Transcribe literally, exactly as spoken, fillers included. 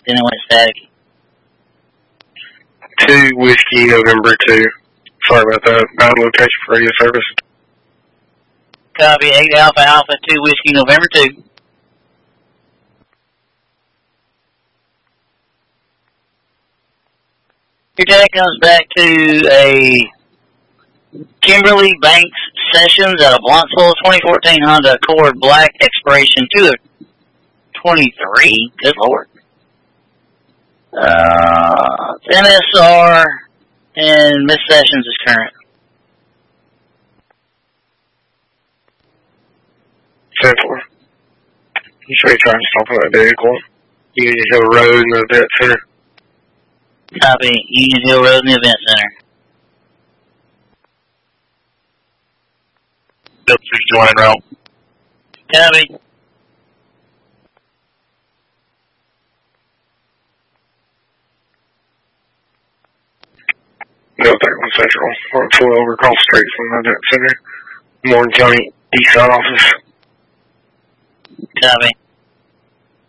then it went static. Two Whiskey November two. Sorry about that. Bad location for radio service. Copy, eight Alpha Alpha, two Whiskey November two. Your data comes back to a Kimberly Banks Sessions out of Blanksville, twenty fourteen Honda Accord Black, expiration two of twenty-three. Good Lord. Uh, N S R and Miss Sessions is current. ten four. You sure you're trying to stop on that vehicle? Union Hill Road in the Event Center. Copy, Union Hill Road in the Event Center. Yep, join route. Copy. No, thirty-one Central. Or pull over across the street from the Event Center. Morgan County East Side office. Copy.